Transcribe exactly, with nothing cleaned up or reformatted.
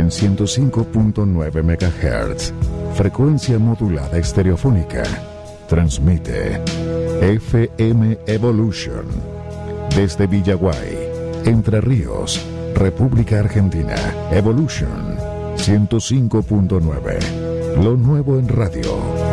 en ciento cinco punto nueve megahertz, frecuencia modulada estereofónica. Transmite F M Evolution desde Villaguay, Entre Ríos, República Argentina. Evolution ciento cinco punto nueve, lo nuevo en radio.